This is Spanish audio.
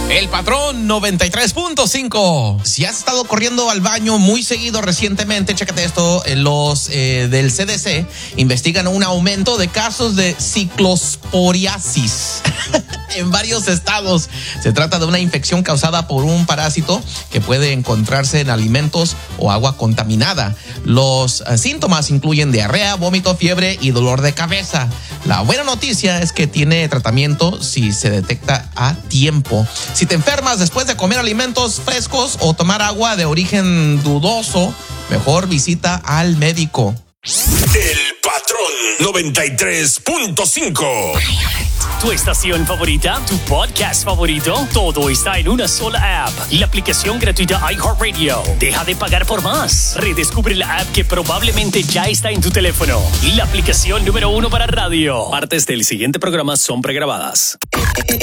El Patrón 93.5. Si has estado corriendo al baño muy seguido recientemente, chécate esto, los del CDC investigan un aumento de casos de ciclosporiasis en varios estados. Se trata de una infección causada por un parásito que puede encontrarse en alimentos o agua contaminada. Los síntomas incluyen diarrea, vómito, fiebre y dolor de cabeza. La buena noticia es que tiene tratamiento si se detecta a tiempo. Si te enfermas después de comer alimentos frescos o tomar agua de origen dudoso, mejor visita al médico. El Patrón 93.5. Tu estación favorita, tu podcast favorito, todo está en una sola app. La aplicación gratuita iHeartRadio. Deja de pagar por más. Redescubre la app que probablemente ya está en tu teléfono. La aplicación número 1 para radio. Partes del siguiente programa son pregrabadas.